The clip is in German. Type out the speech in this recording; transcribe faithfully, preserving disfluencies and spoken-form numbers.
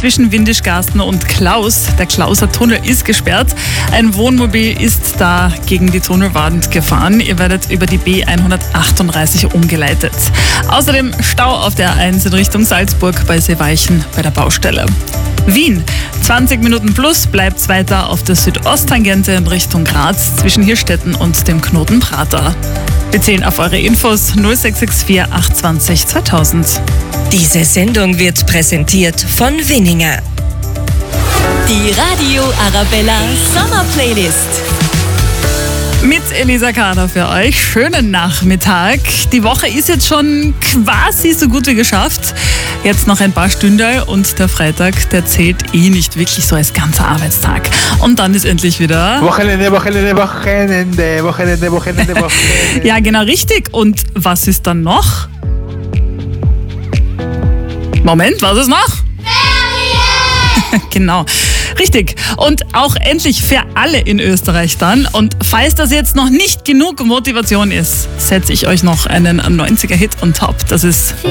zwischen Windischgarsten und Klaus. Der Klauser Tunnel ist gesperrt. Ein Wohnmobil ist da gegen die Tunnelwand gefahren. Ihr werdet über die B hundertachtunddreißig umgeleitet. Außerdem Stau auf der A eins in Richtung Salzburg bei Seeweichen bei der Baustelle. Wien, zwanzig Minuten plus, bleibt weiter auf der Südosttangente in Richtung Graz zwischen Hirstetten und dem Knoten Prater. Wir zählen auf eure Infos null sechs sechs vier acht zwei null zweitausend. Diese Sendung wird präsentiert von Winninger. Die Radio Arabella Sommer Playlist. Mit Elisa Kader für euch. Schönen Nachmittag. Die Woche ist jetzt schon quasi so gut wie geschafft. Jetzt noch ein paar Stündel und der Freitag, der zählt eh nicht wirklich so als ganzer Arbeitstag. Und dann ist endlich wieder... Wochenende, Wochenende, Wochenende, Wochenende, Wochenende, Wochenende. Ja, genau richtig. Und was ist dann noch? Moment, was ist noch? Genau, richtig. Und auch endlich für alle in Österreich dann. Und falls das jetzt noch nicht genug Motivation ist, setze ich euch noch einen neunziger-Hit on top. Das ist